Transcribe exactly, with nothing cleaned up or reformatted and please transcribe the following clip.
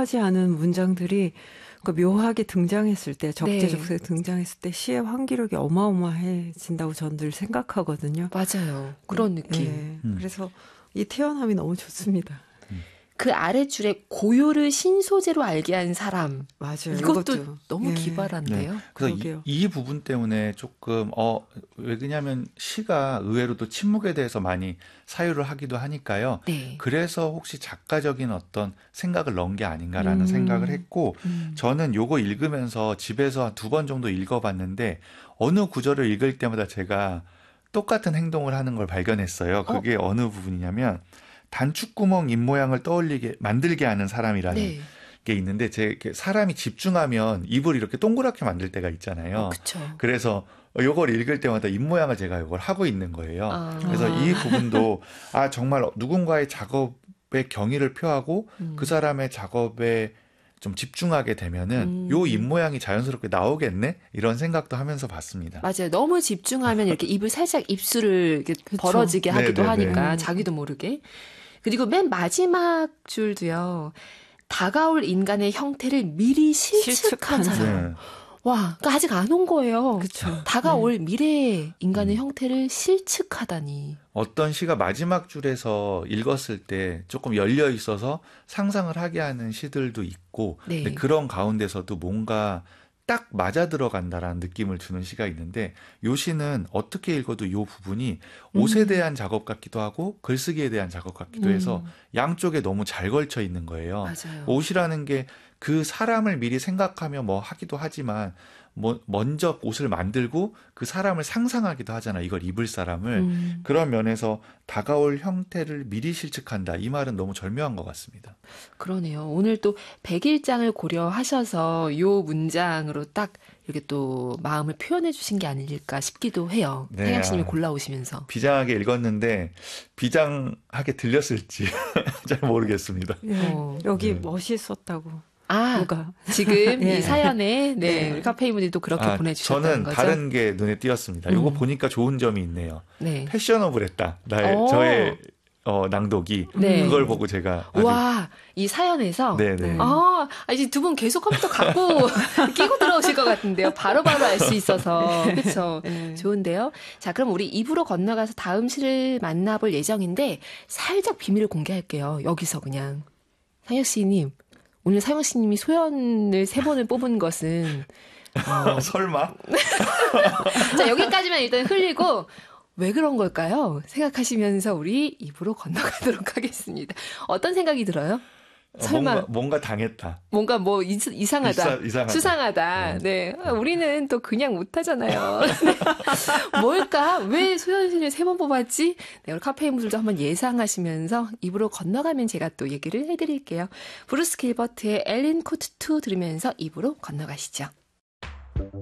생소하지 않은 문장들이 그러니까 묘하게 등장했을 때, 적재적소에 네. 등장했을 때 시의 환기력이 어마어마해진다고 저는 늘 생각하거든요. 맞아요. 그런 네. 느낌. 네. 음. 그래서 이 태어남이 너무 좋습니다. 그 아랫줄에 고요를 신소재로 알게 한 사람. 맞아요. 이것도 이것도. 너무 예. 기발한데요. 네. 그래서 그러게요. 이, 이 부분 때문에 조금 어, 왜 그러냐면 시가 의외로도 침묵에 대해서 많이 사유를 하기도 하니까요. 네. 그래서 혹시 작가적인 어떤 생각을 넣은 게 아닌가라는 음. 생각을 했고 음. 저는 요거 읽으면서 집에서 한 두 번 정도 읽어봤는데 어느 구절을 읽을 때마다 제가 똑같은 행동을 하는 걸 발견했어요. 그게 어? 어느 부분이냐면 단축구멍 입모양을 떠올리게 만들게 하는 사람이라는 네. 게 있는데 제 사람이 집중하면 입을 이렇게 동그랗게 만들 때가 있잖아요. 어, 그쵸. 그래서 요걸 읽을 때마다 입모양을 제가 요걸 하고 있는 거예요. 아. 그래서 아. 이 부분도 아 정말 누군가의 작업의 경의를 표하고 음. 그 사람의 작업에 좀 집중하게 되면은 음. 요 입모양이 자연스럽게 나오겠네 이런 생각도 하면서 봤습니다. 맞아요. 너무 집중하면 이렇게 입을 살짝 입술을 이렇게 그쵸. 벌어지게 하기도 네네네. 하니까 음. 자기도 모르게. 그리고 맨 마지막 줄도요. 다가올 인간의 형태를 미리 실측한 실측한 사람. 네. 와, 그러니까 아직 안 온 거예요. 그쵸. 다가올 미래의 인간의 음. 형태를 실측하다니. 어떤 시가 마지막 줄에서 읽었을 때 조금 열려 있어서 상상을 하게 하는 시들도 있고 네. 근데 그런 가운데서도 뭔가 딱 맞아 들어간다라는 느낌을 주는 시가 있는데 요 시는 어떻게 읽어도 요 부분이 옷에 음. 대한 작업 같기도 하고 글쓰기에 대한 작업 같기도 해서 음. 양쪽에 너무 잘 걸쳐 있는 거예요. 맞아요. 옷이라는 게 그 사람을 미리 생각하며 뭐 하기도 하지만 뭐 먼저 옷을 만들고 그 사람을 상상하기도 하잖아. 이걸 입을 사람을. 음. 그런 면에서 다가올 형태를 미리 실측한다. 이 말은 너무 절묘한 것 같습니다. 그러네요. 오늘 또 백일장을 고려하셔서 요 문장으로 딱 이렇게 또 마음을 표현해 주신 게 아닐까 싶기도 해요. 네. 상혁씨님이 골라오시면서. 비장하게 읽었는데 비장하게 들렸을지 잘 모르겠습니다. 네. 어. 여기 네. 멋있었다고. 아, 누가. 지금 예. 이 사연에 네, 네. 우리 카페이분들도 그렇게 아, 보내주셨다는 저는 거죠. 다른 게 눈에 띄었습니다. 이거 음. 보니까 좋은 점이 있네요. 네. 패셔너블했다. 나의 오. 저의 어, 낭독이 네. 그걸 보고 제가 아주 와, 이 사연에서 네네. 아, 이제 두 분 계속 컴퓨터 갖고 끼고 들어오실 것 같은데요. 바로바로 알 수 있어서. 그렇죠. 네. 좋은데요. 자, 그럼 우리 입으로 건너가서 다음 시를 만나볼 예정인데 살짝 비밀을 공개할게요. 여기서 그냥. 상혁 씨님, 오늘 상혁 씨님이 소연을 세 번을 뽑은 것은 어, 설마? 자, 여기까지만 일단 흘리고 왜 그런 걸까요? 생각하시면서 우리 입으로 건너가도록 하겠습니다. 어떤 생각이 들어요? 설마 뭔가, 뭔가 당했다. 뭔가 뭐 이, 이상하다, 이사, 이상하다. 수상하다. 네, 우리는 또 그냥 못하잖아요. 뭘까? 왜 소연씨를 세 번 뽑았지? 네, 우리 카페인 분들도 한번 예상하시면서 입으로 건너가면 제가 또 얘기를 해드릴게요. 브루스 길버트의 엘린 코트 투 들으면서 입으로 건너가시죠.